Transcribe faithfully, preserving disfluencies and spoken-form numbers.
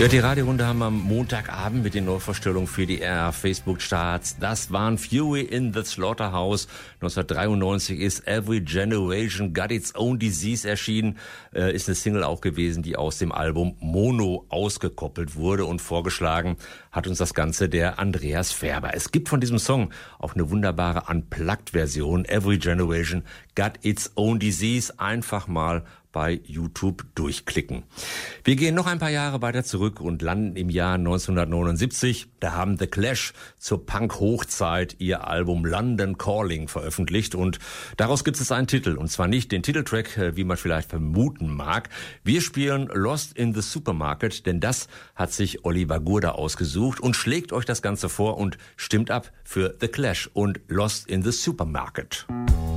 Ja, die Radiorunde haben wir am Montagabend mit den Neuvorstellungen für die R R Facebook-Charts. Das waren Fury in the Slaughterhouse. neunzehnhundertdreiundneunzig ist Every Generation Got Its Own Disease erschienen. Äh, ist eine Single auch gewesen, die aus dem Album Mono ausgekoppelt wurde, und vorgeschlagen hat uns das Ganze der Andreas Färber. Es gibt von diesem Song auch eine wunderbare Unplugged-Version. Every Generation Got Its Own Disease. Einfach mal bei YouTube durchklicken. Wir gehen noch ein paar Jahre weiter zurück und landen im Jahr neunzehnhundertneunundsiebzig. Da haben The Clash zur Punk-Hochzeit ihr Album London Calling veröffentlicht, und daraus gibt es einen Titel, und zwar nicht den Titeltrack, wie man vielleicht vermuten mag. Wir spielen Lost in the Supermarket, denn das hat sich Oliver Gurda ausgesucht und schlägt euch das Ganze vor und stimmt ab für The Clash und Lost in the Supermarket.